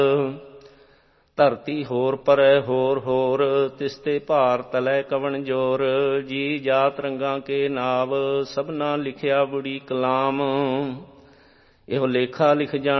ਧਰਤੀ ਹੋਰ ਪਰੈ ਹੋਰ ਹੋਰ, ਤਿਸਤੇ ਭਾਰ ਤਲੈ ਕਵਣ ਜੋਰ। ਜੀ ਜਾਤ ਰੰਗਾਂ ਕੇ ਨਾਵ, ਸਭਨਾ ਲਿਖਿਆ ਬੁੜੀ ਕਲਾਮ। ਇਹੋ ਲੇਖਾ ਲਿਖ ਜਾਣ